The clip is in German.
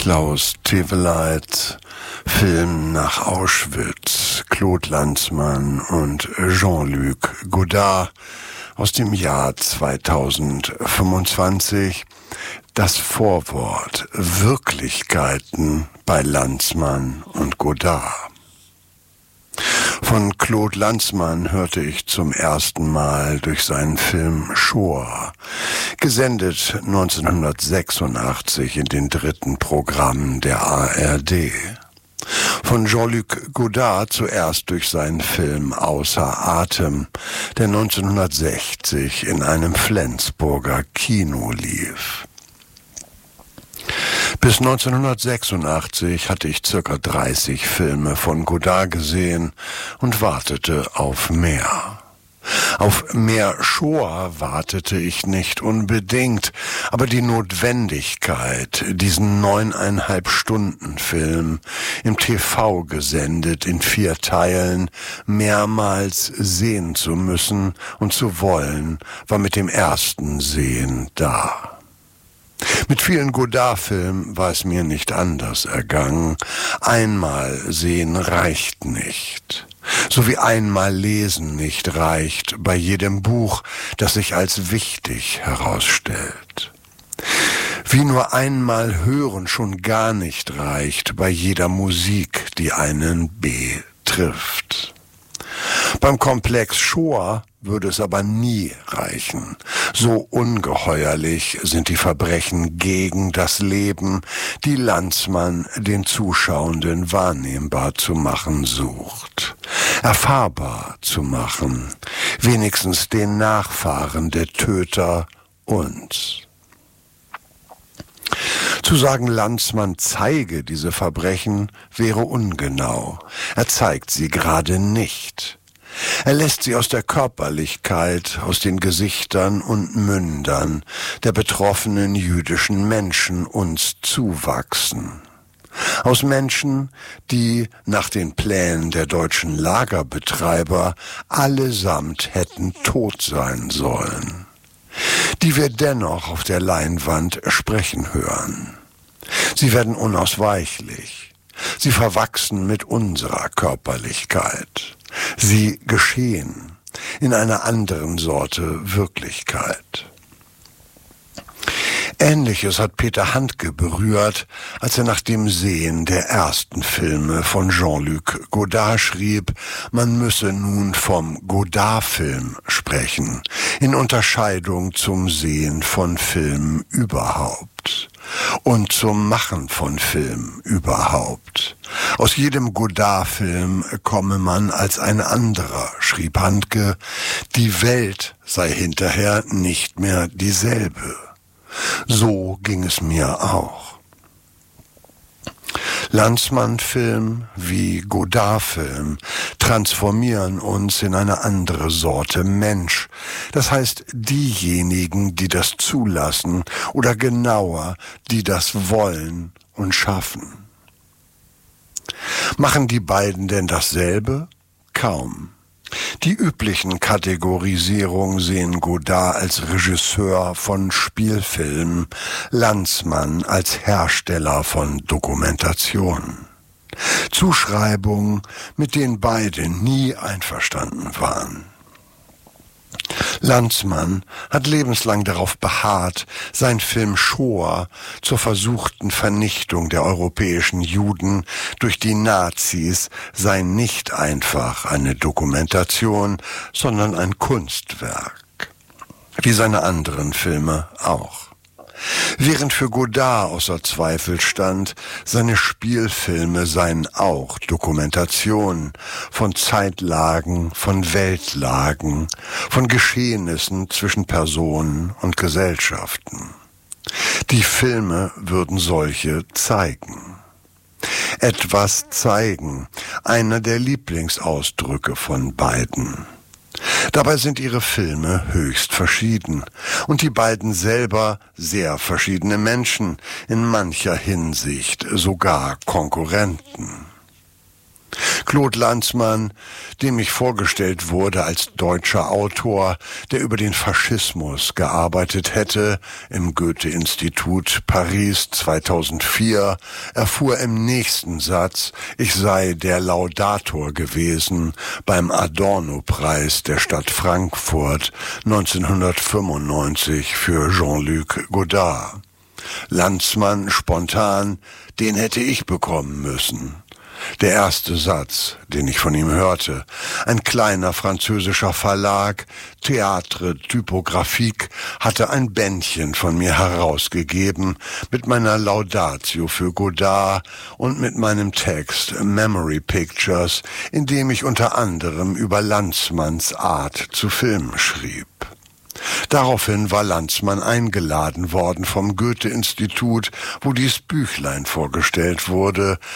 Klaus Teweleit, Film nach Auschwitz, Claude Lanzmann und Jean-Luc Godard aus dem Jahr 2025. Das Vorwort: Wirklichkeiten bei Lanzmann und Godard. Von Claude Lanzmann hörte ich zum ersten Mal durch seinen Film Shoah, gesendet 1986 in den dritten Programmen der ARD. Von Jean-Luc Godard zuerst durch seinen Film Außer Atem, der 1960 in einem Flensburger Kino lief. Bis 1986 hatte ich circa 30 Filme von Godard gesehen und wartete auf mehr. Auf mehr Shoah wartete ich nicht unbedingt, aber die Notwendigkeit, diesen 9,5-Stunden-Film im TV gesendet in 4 Teilen mehrmals sehen zu müssen und zu wollen, war mit dem ersten Sehen da. Mit vielen Godard-Filmen war es mir nicht anders ergangen. Einmal sehen reicht nicht. So wie einmal lesen nicht reicht bei jedem Buch, das sich als wichtig herausstellt. Wie nur einmal hören schon gar nicht reicht bei jeder Musik, die einen betrifft. Beim Komplex Shoah würde es aber nie reichen. So ungeheuerlich sind die Verbrechen gegen das Leben, die Lanzmann den Zuschauenden wahrnehmbar zu machen sucht, erfahrbar zu machen, wenigstens den Nachfahren der Töter uns. Zu sagen, Lanzmann zeige diese Verbrechen, wäre ungenau. Er zeigt sie gerade nicht. Er lässt sie aus der Körperlichkeit, aus den Gesichtern und Mündern der betroffenen jüdischen Menschen uns zuwachsen. Aus Menschen, die nach den Plänen der deutschen Lagerbetreiber allesamt hätten tot sein sollen, die wir dennoch auf der Leinwand sprechen hören. Sie werden unausweichlich. Sie verwachsen mit unserer Körperlichkeit. Sie geschehen in einer anderen Sorte Wirklichkeit. Ähnliches hat Peter Handke berührt, als er nach dem Sehen der ersten Filme von Jean-Luc Godard schrieb, man müsse nun vom Godard-Film sprechen, in Unterscheidung zum Sehen von Filmen überhaupt und zum Machen von Film überhaupt. Aus jedem Godard-Film komme man als ein anderer, schrieb Handke, die Welt sei hinterher nicht mehr dieselbe. So ging es mir auch. Lanzmann-Film wie Godard-Film transformieren uns in eine andere Sorte Mensch. Das heißt, diejenigen, die das zulassen oder genauer, die das wollen und schaffen. Machen die beiden denn dasselbe? Kaum. Die üblichen Kategorisierungen sehen Godard als Regisseur von Spielfilmen, Lanzmann als Hersteller von Dokumentation. Zuschreibungen, mit denen beide nie einverstanden waren. Lanzmann hat lebenslang darauf beharrt, sein Film Shoah zur versuchten Vernichtung der europäischen Juden durch die Nazis sei nicht einfach eine Dokumentation, sondern ein Kunstwerk. Wie seine anderen Filme auch. Während für Godard außer Zweifel stand, seine Spielfilme seien auch Dokumentationen von Zeitlagen, von Weltlagen, von Geschehnissen zwischen Personen und Gesellschaften. Die Filme würden solche zeigen. Etwas zeigen, einer der Lieblingsausdrücke von beiden. Dabei sind ihre Filme höchst verschieden und die beiden selber sehr verschiedene Menschen, in mancher Hinsicht sogar Konkurrenten. Claude Lanzmann, dem ich vorgestellt wurde als deutscher Autor, der über den Faschismus gearbeitet hätte, im Goethe-Institut Paris 2004, erfuhr im nächsten Satz, ich sei der Laudator gewesen beim Adorno-Preis der Stadt Frankfurt 1995 für Jean-Luc Godard. Lanzmann spontan, den hätte ich bekommen müssen. Der erste Satz, den ich von ihm hörte, ein kleiner französischer Verlag, Théâtre Typographique, hatte ein Bändchen von mir herausgegeben mit meiner Laudatio für Godard und mit meinem Text Memory Pictures, in dem ich unter anderem über Lanzmanns Art zu filmen schrieb. Daraufhin war Lanzmann eingeladen worden vom Goethe-Institut, wo dies Büchlein vorgestellt wurde,